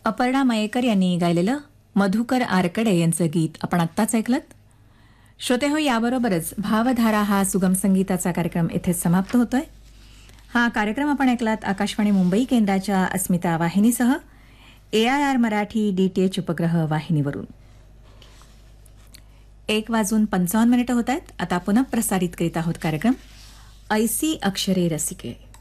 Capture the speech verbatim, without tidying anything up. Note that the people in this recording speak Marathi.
अपर्णा मयेकर यांनी गायलेलं मधुकर आरकडे यांचं गीत आपण आत्ताच ऐकलं. श्रोते हो, याबरोबरच भावधारा हा सुगम संगीताचा कार्यक्रम इथेच समाप्त होतोय. हा कार्यक्रम आपण ऐकलात आकाशवाणी मुंबई केंद्राच्या अस्मिता वाहिनीसह ए आय आर मराठी डीटीएच उपग्रह वाहिनीवरून. एक वाजून पंचावन्न मिनिटं होत आहेत. आता पुनः प्रसारित करीत आहोत कार्यक्रम ऐसी अक्षरे रसिके.